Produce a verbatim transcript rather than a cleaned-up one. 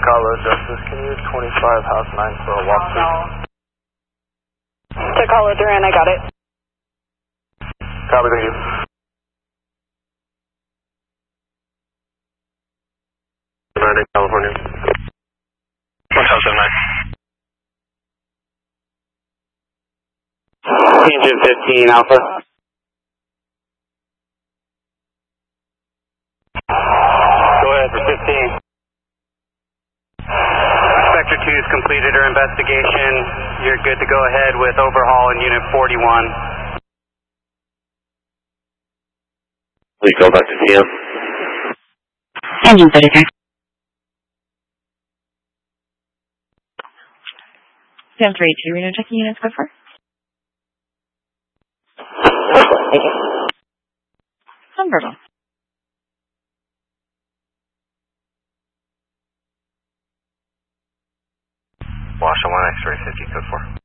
Tacala Justice, can you twenty-five House nine for a walkthrough? Tacala Duran, I got it. Copy, thank you. nine in California. one thousand nine. Engine fifteen Alpha. Go ahead for fifteen. Sector two has completed her investigation. You're good to go ahead with overhaul in Unit forty-one. Please go back to T M. Engine thirty-three. T M three two, Reno checking units, go for. Nonverbal. Washington one X-ray fifty, code four.